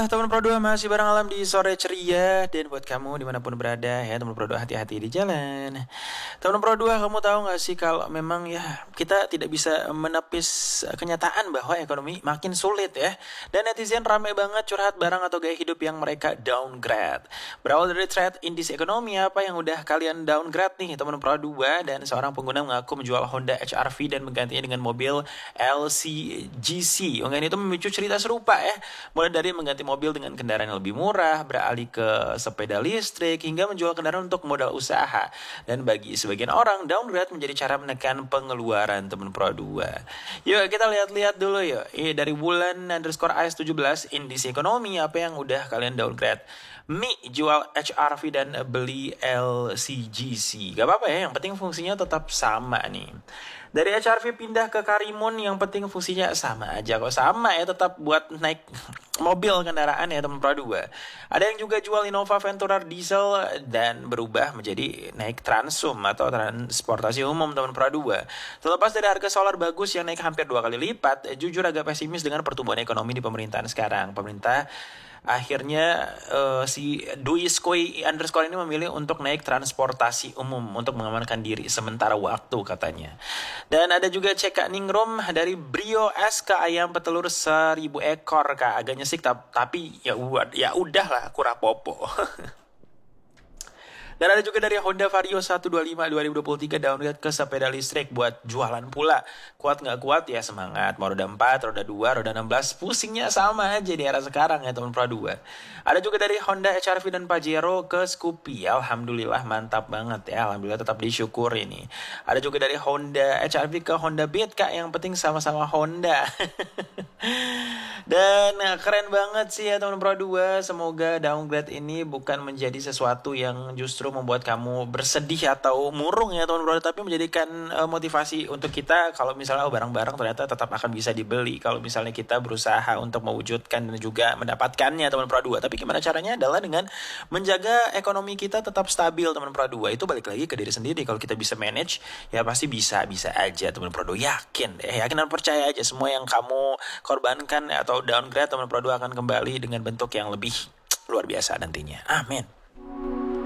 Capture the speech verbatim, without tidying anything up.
Halo teman Pro dua, masih bareng Alam di sore ceria. Dan buat kamu dimanapun berada ya teman Pro dua, hati-hati di jalan. Teman Pro dua, kamu tahu gak sih kalau memang ya kita tidak bisa menepis kenyataan bahwa ekonomi makin sulit ya. Dan netizen ramai banget curhat barang atau gaya hidup yang mereka downgrade. Berawal dari thread indis ekonomi, apa yang udah kalian downgrade nih teman Pro dua? Dan seorang pengguna mengaku menjual Honda H R V dan menggantinya dengan mobil L C G C. Unggahan itu memicu cerita serupa ya. Mulai dari mengganti mobil dengan kendaraan yang lebih murah, beralih ke sepeda listrik, hingga menjual kendaraan untuk modal usaha. Dan bagi sebagian orang, downgrade menjadi cara menekan pengeluaran teman Pro dua. Yuk kita lihat-lihat dulu yuk. Eh, dari bulan underscore A S tujuh belas, indis ekonomi, apa yang udah kalian downgrade? Mi jual H R V dan beli L C G C. Gak apa-apa ya, yang penting fungsinya tetap sama nih. Dari H R V pindah ke Karimun, yang penting fungsinya sama aja kok. Sama ya, tetap buat naik mobil kendaraan ya teman Pro dua. Ada yang juga jual Innova Ventura diesel dan berubah menjadi naik Transum atau transportasi umum teman Pro dua. Terlepas dari harga solar bagus yang naik hampir dua kali lipat, jujur agak pesimis dengan pertumbuhan ekonomi di pemerintahan sekarang. Pemerintah akhirnya uh, si Dwi Skoi underscore ini memilih untuk naik transportasi umum untuk mengamankan diri sementara waktu katanya. Dan ada juga C K Ningrum dari Brio S K ayam petelur seribu ekor kak, agak nyesik tapi ya ya udahlah kurang popo. Dan ada juga dari Honda Vario seratus dua puluh lima dua ribu dua puluh tiga downgrade ke sepeda listrik buat jualan pula. Kuat nggak kuat ya semangat. Mau roda empat, roda dua, roda enam belas, pusingnya sama aja di era sekarang ya teman Pro dua. Ada juga dari Honda H R V dan Pajero ke Scoopy. Alhamdulillah mantap banget ya. Alhamdulillah tetap disyukuri nih. Ada juga dari Honda H R V ke Honda Beat kak. Yang penting sama-sama Honda. Dan nah, keren banget sih ya teman Pro dua. Semoga downgrade ini bukan menjadi sesuatu yang justru membuat kamu bersedih atau murung ya teman Pro dua, tapi menjadikan uh, motivasi untuk kita kalau misalnya oh, barang-barang ternyata tetap akan bisa dibeli kalau misalnya kita berusaha untuk mewujudkan dan juga mendapatkannya teman Pro dua. Tapi gimana caranya adalah dengan menjaga ekonomi kita tetap stabil teman Pro dua. Itu balik lagi ke diri sendiri. Kalau kita bisa manage ya pasti bisa-bisa aja teman Pro dua. Yakin deh, yakin dan percaya aja semua yang kamu korbankan atau downgrade teman Pro dua akan kembali dengan bentuk yang lebih luar biasa nantinya. Amin.